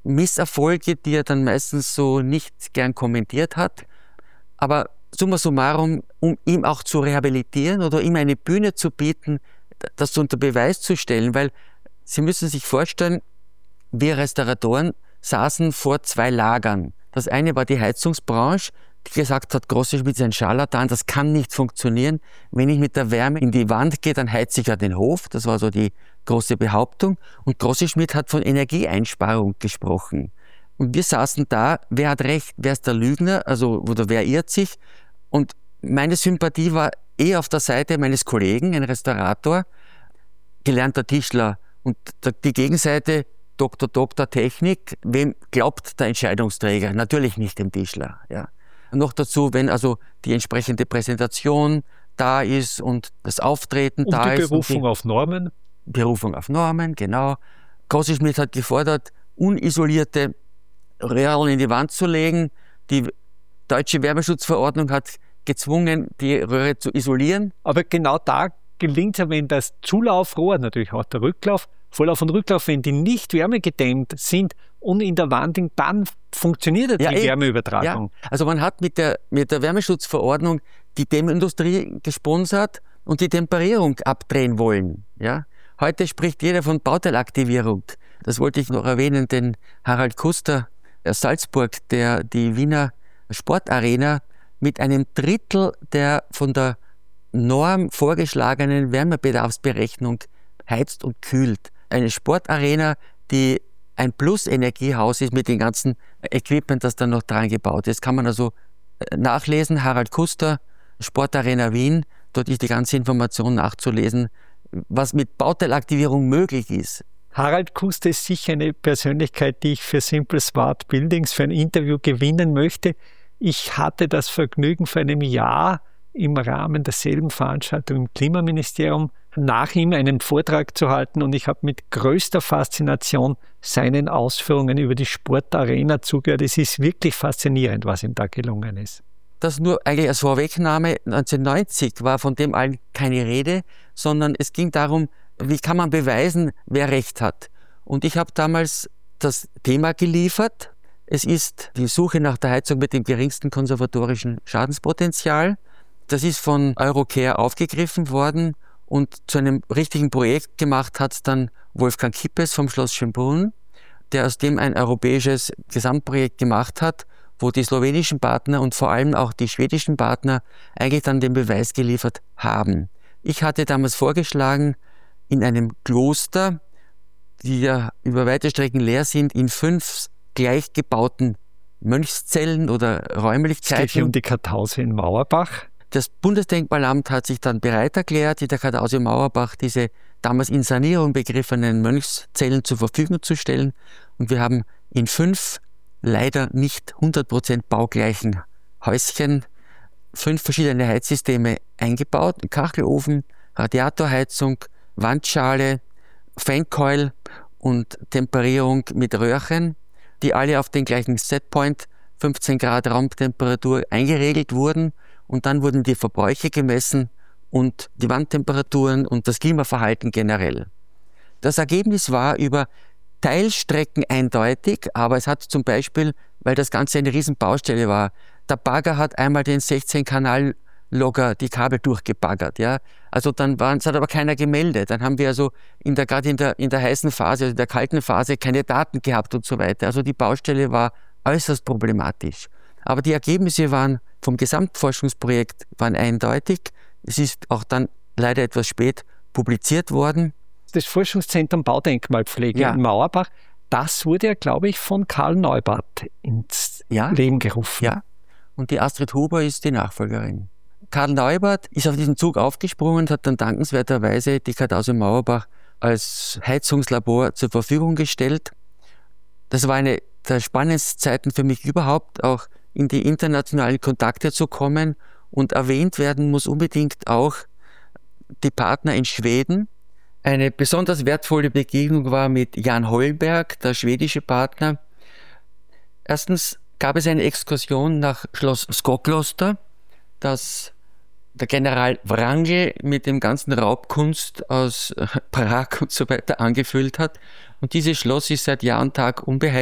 Misserfolge, die er dann meistens so nicht gern kommentiert hat. Aber summa summarum, um ihm auch zu rehabilitieren oder ihm eine Bühne zu bieten, das unter Beweis zu stellen, weil Sie müssen sich vorstellen, wir Restauratoren saßen vor zwei Lagern. Das eine war die Heizungsbranche, die gesagt hat, Grossi-Schmidt ist ein Scharlatan, das kann nicht funktionieren. Wenn ich mit der Wärme in die Wand gehe, dann heize ich ja den Hof. Das war so die große Behauptung. Und Grossi-Schmidt hat von Energieeinsparung gesprochen. Und wir saßen da, wer hat recht, wer ist der Lügner, also oder wer irrt sich? Und meine Sympathie war eher auf der Seite meines Kollegen, ein Restaurator, gelernter Tischler. Und die Gegenseite, Doktor Technik, wem glaubt der Entscheidungsträger? Natürlich nicht dem Tischler. Ja. Und noch dazu, wenn also die entsprechende Präsentation da ist und das Auftreten da ist. Und die Berufung auf Normen? Berufung auf Normen, genau. Grossi-Schmidt hat gefordert, unisolierte Röhren in die Wand zu legen. Die deutsche Wärmeschutzverordnung hat gezwungen, die Röhre zu isolieren. Aber genau da gelingt es, wenn das Zulaufrohr, natürlich auch der Rücklauf, Vorlauf und Rücklauf, wenn die nicht wärmegedämmt sind und in der Wand, dann funktioniert die Wärmeübertragung. Ja. Also man hat mit der Wärmeschutzverordnung die Dämmindustrie gesponsert und die Temperierung abdrehen wollen. Ja? Heute spricht jeder von Bauteilaktivierung. Das wollte ich noch erwähnen, den Harald Kuster aus Salzburg, der die Wiener Sportarena mit einem Drittel der von der Norm vorgeschlagenen Wärmebedarfsberechnung heizt und kühlt. Eine Sportarena, die ein Plus-Energiehaus ist mit dem ganzen Equipment, das dann noch dran gebaut ist. Kann man also nachlesen, Harald Kuster, Sportarena Wien, dort ist die ganze Information nachzulesen, was mit Bauteilaktivierung möglich ist. Harald Kuster ist sicher eine Persönlichkeit, die ich für Simple Smart Buildings für ein Interview gewinnen möchte. Ich hatte das Vergnügen, vor einem Jahr im Rahmen derselben Veranstaltung im Klimaministerium nach ihm einen Vortrag zu halten, und ich habe mit größter Faszination seinen Ausführungen über die Sportarena zugehört. Es ist wirklich faszinierend, was ihm da gelungen ist. Das nur eigentlich als Vorwegnahme. 1990 war von dem allen keine Rede, sondern es ging darum, wie kann man beweisen, wer Recht hat. Und ich habe damals das Thema geliefert. Es ist die Suche nach der Heizung mit dem geringsten konservatorischen Schadenspotenzial. Das ist von Eurocare aufgegriffen worden und zu einem richtigen Projekt gemacht hat dann Wolfgang Kippes vom Schloss Schönbrunn, der aus dem ein europäisches Gesamtprojekt gemacht hat, wo die slowenischen Partner und vor allem auch die schwedischen Partner eigentlich dann den Beweis geliefert haben. Ich hatte damals vorgeschlagen, in einem Kloster, die ja über weite Strecken leer sind, in 5 gleich gebauten Mönchszellen oder Räumlichkeiten. Es geht hier um die Kartause in Mauerbach. Das Bundesdenkmalamt hat sich dann bereit erklärt, in der Kartause Mauerbach diese damals in Sanierung begriffenen Mönchszellen zur Verfügung zu stellen. Und wir haben in 5 leider nicht 100% baugleichen Häuschen 5 verschiedene Heizsysteme eingebaut. Ein Kachelofen, Radiatorheizung, Wandschale, Fancoil und Temperierung mit Röhrchen, die alle auf den gleichen Setpoint, 15 Grad Raumtemperatur, eingeregelt wurden. Und dann wurden die Verbräuche gemessen und die Wandtemperaturen und das Klimaverhalten generell. Das Ergebnis war über Teilstrecken eindeutig, aber es hat zum Beispiel, weil das Ganze eine Riesenbaustelle war, der Bagger hat einmal den 16-Kanal-Logger die Kabel durchgebaggert. Ja? Also es hat aber keiner gemeldet. Dann haben wir also gerade in der heißen Phase, also in der kalten Phase, keine Daten gehabt und so weiter. Also die Baustelle war äußerst problematisch. Aber die Ergebnisse vom Gesamtforschungsprojekt waren eindeutig. Es ist auch dann leider etwas spät publiziert worden. Das Forschungszentrum Baudenkmalpflege in Mauerbach, das wurde ja, glaube ich, von Karl Neubart ins Leben gerufen. Ja, und die Astrid Huber ist die Nachfolgerin. Karl Neubart ist auf diesen Zug aufgesprungen und hat dann dankenswerterweise die Kartause Mauerbach als Heizungslabor zur Verfügung gestellt. Das war eine der spannendsten Zeiten für mich überhaupt, auch in die internationalen Kontakte zu kommen. Und erwähnt werden muss unbedingt auch die Partner in Schweden. Eine besonders wertvolle Begegnung war mit Jan Holmberg, der schwedische Partner. Erstens gab es eine Exkursion nach Schloss Skokloster, das der General Wrangel mit dem ganzen Raubkunst aus Prag und so weiter angefüllt hat. Und dieses Schloss ist seit Jahr und Tag unbeheiligt.